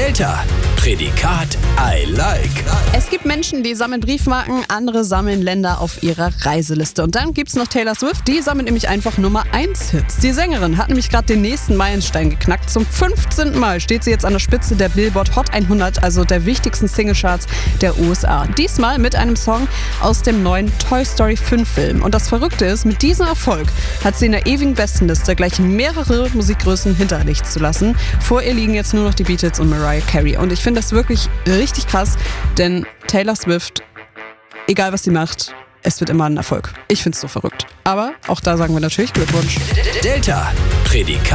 Delta, Prädikat I like. Es gibt Menschen, die sammeln Briefmarken, andere sammeln Länder auf ihrer Reiseliste. Und dann gibt's noch Taylor Swift, die sammelt nämlich einfach Nummer 1 Hits. Die Sängerin hat nämlich gerade den nächsten Meilenstein geknackt. Zum 15. Mal steht sie jetzt an der Spitze der Billboard Hot 100, also der wichtigsten Singlecharts der USA. Diesmal mit einem Song aus dem neuen Toy Story 5 Film. Und das Verrückte ist, mit diesem Erfolg hat sie in der ewigen Bestenliste gleich mehrere Musikgrößen hinter sich zu lassen. Vor ihr liegen jetzt nur noch die Beatles und Mariah Carey. Und ich finde das wirklich richtig krass, denn Taylor Swift, egal was sie macht, es wird immer ein Erfolg. Ich finde es so verrückt. Aber auch da sagen wir natürlich Glückwunsch. Delta, Prädikat